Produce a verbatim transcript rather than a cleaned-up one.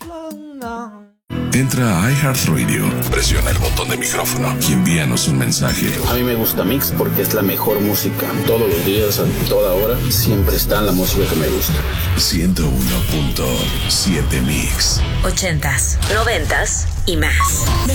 Entra a iHeartRadio, presiona el botón de micrófono y envíanos un mensaje. A mí me gusta Mix porque es la mejor música. Todos los días, a toda hora, siempre está la música que me gusta. ciento uno punto siete Mix. Ochentas, noventas y más.